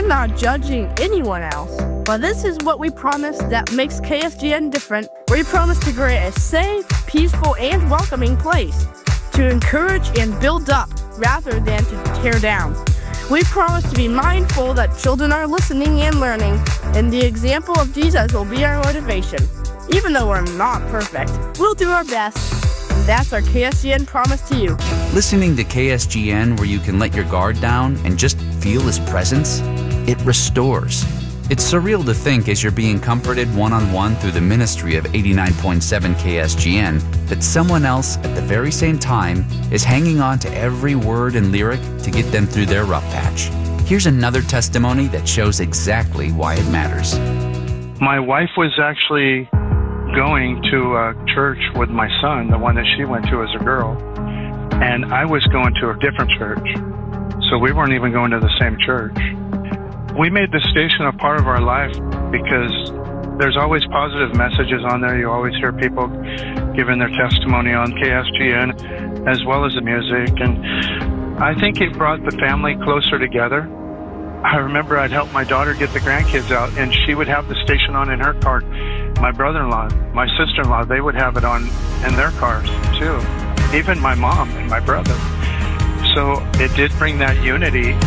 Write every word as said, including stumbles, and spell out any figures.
not judging anyone else. But this is what we promise that makes K S G N different. We promise to create a safe, peaceful, and welcoming place to encourage and build up rather than to tear down. We promise to be mindful that children are listening and learning, and the example of Jesus will be our motivation. Even though we're not perfect, we'll do our best. And that's our K S G N promise to you. Listening to K S G N where you can let your guard down and just feel His presence, it restores. It's surreal to think as you're being comforted one-on-one through the ministry of eighty-nine point seven K S G N that someone else at the very same time is hanging on to every word and lyric to get them through their rough patch. Here's another testimony that shows exactly why it matters. My wife was actually going to a church with my son, the one that she went to as a girl, and I was going to a different church. So we weren't even going to the same church. We made the station a part of our life because there's always positive messages on there. You always hear people giving their testimony on K S G N as well as the music. And I think it brought the family closer together. I remember I'd help my daughter get the grandkids out, and she would have the station on in her car. My brother-in-law, my sister-in-law, they would have it on in their cars too. Even my mom and my brother. So it did bring that unity